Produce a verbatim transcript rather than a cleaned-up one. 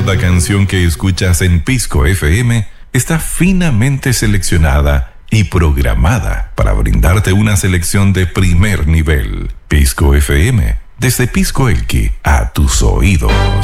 Cada canción que escuchas en Pisco F M está finamente seleccionada y programada para brindarte una selección de primer nivel. Pisco F M, desde Pisco Elqui a tus oídos.